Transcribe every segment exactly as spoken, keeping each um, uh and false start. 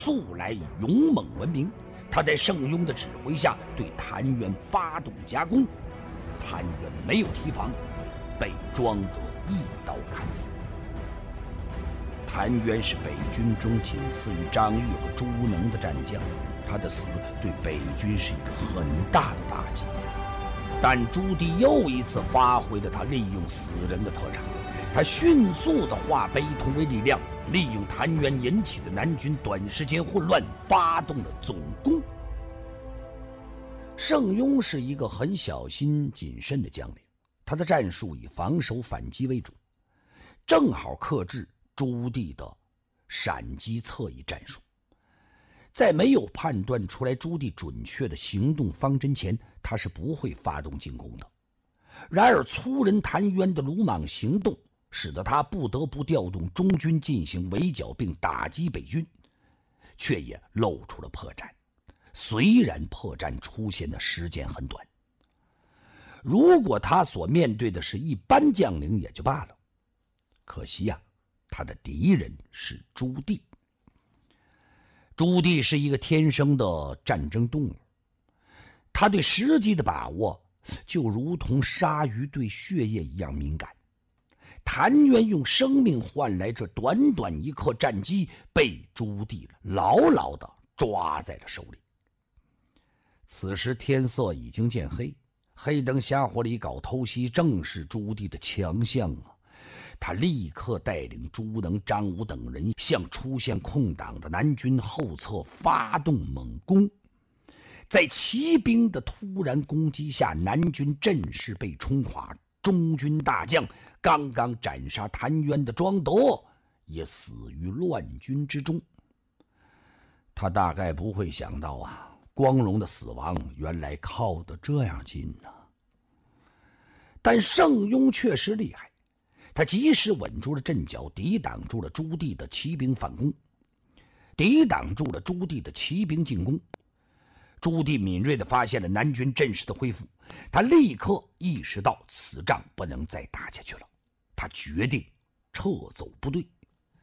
素来以勇猛闻名。他在盛庸的指挥下对谭渊发动夹攻，谭渊没有提防，被庄德一刀砍死。谭渊是北军中仅次于张玉和朱能的战将，他的死对北军是一个很大的打击。但朱棣又一次发挥了他利用死人的特长，他迅速地化悲痛为力量，利用谭渊引起的南军短时间混乱，发动了总攻。盛庸是一个很小心谨慎的将领，他的战术以防守反击为主，正好克制朱棣的闪击侧翼战术。在没有判断出来朱棣准确的行动方针前，他是不会发动进攻的。然而粗人谭渊的鲁莽行动使得他不得不调动中军进行围剿并打击北军，却也露出了破绽。虽然破绽出现的时间很短，如果他所面对的是一般将领也就罢了，可惜呀、啊，他的敌人是朱棣。朱棣是一个天生的战争动物，他对时机的把握就如同鲨鱼对血液一样敏感。谭渊用生命换来这短短一刻战机，被朱棣牢牢地抓在了手里。此时天色已经渐黑，黑灯瞎火里搞偷袭正是朱棣的强项啊！他立刻带领朱能、张武等人向出现空档的南军后侧发动猛攻。在骑兵的突然攻击下，南军阵势被冲垮，中军大将刚刚斩杀谭渊的庄德也死于乱军之中。他大概不会想到啊，光荣的死亡原来靠得这样近呢、啊。但盛庸确实厉害，他及时稳住了阵脚，抵挡住了朱棣的骑兵反攻，抵挡住了朱棣的骑兵进攻。朱棣敏锐地发现了南军阵势的恢复，他立刻意识到此仗不能再打下去了，他决定撤走部队。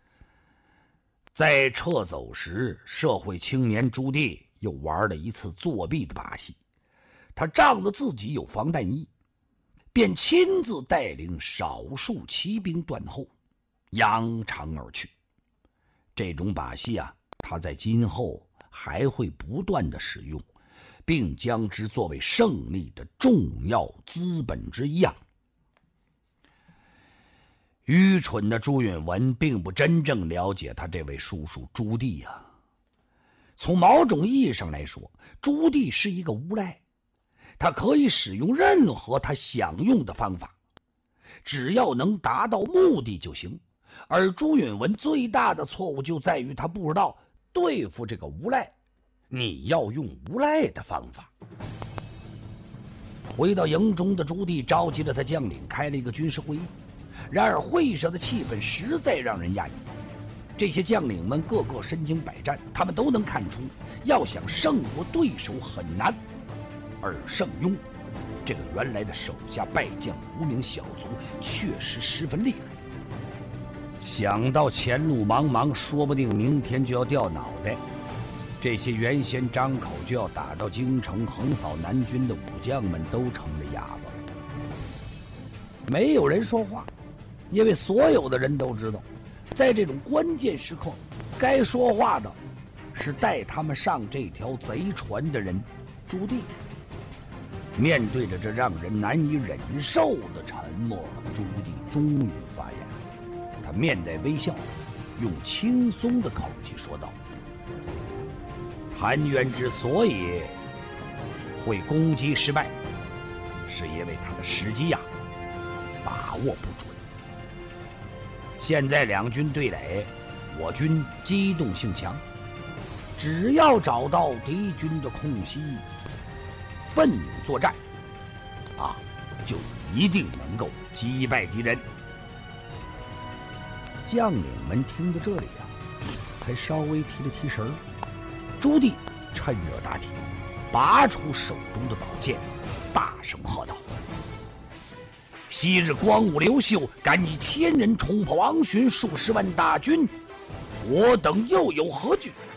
在撤走时，社会青年朱棣又玩了一次作弊的把戏，他仗着自己有防弹衣，便亲自带领少数骑兵断后，扬长而去。这种把戏啊，他在今后还会不断的使用，并将之作为胜利的重要资本之一啊。愚蠢的朱允炆并不真正了解他这位叔叔朱棣啊。从某种意义上来说，朱棣是一个无赖，他可以使用任何他想用的方法，只要能达到目的就行。而朱允炆最大的错误就在于他不知道对付这个无赖，你要用无赖的方法。回到营中的朱棣召集了他将领，开了一个军事会议。然而会上的气氛实在让人压抑，这些将领们个个身经百战，他们都能看出要想胜过对手很难。而盛庸这个原来的手下败将无名小卒确实十分厉害。想到前路茫茫，说不定明天就要掉脑袋，这些原先张口就要打到京城横扫南军的武将们都成了哑巴。没有人说话，因为所有的人都知道，在这种关键时刻，该说话的是带他们上这条贼船的人朱棣。面对着这让人难以忍受的沉默，朱棣终于发言了。他面带微笑，用轻松的口气说道：谭渊之所以会攻击失败，是因为他的时机呀、啊、把握不准。现在两军对垒，我军机动性强，只要找到敌军的空隙，奋勇作战，啊，就一定能够击败敌人。将领们听到这里啊，才稍微提了提神儿。朱棣趁热打铁，拔出手中的宝剑，大声喝道：昔日光武刘秀敢以千人冲破王寻数十万大军，我等又有何惧？